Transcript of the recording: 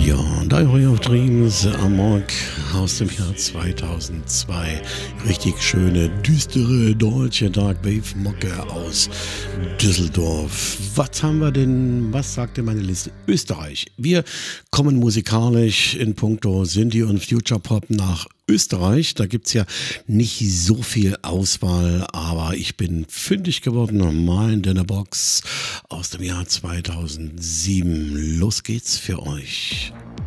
Ja, Diary of Dreams, Amok aus dem Jahr 2002. Richtig schöne, düstere deutsche Dark Wave Mucke aus Düsseldorf. Was haben wir denn, was sagt denn meine Liste? Österreich. Wir kommen musikalisch in puncto Synthie und Future Pop nach Österreich. Da gibt es ja nicht so viel Auswahl, aber ich bin fündig geworden. Mind in a Box aus dem Jahr 2007. Los geht's für euch.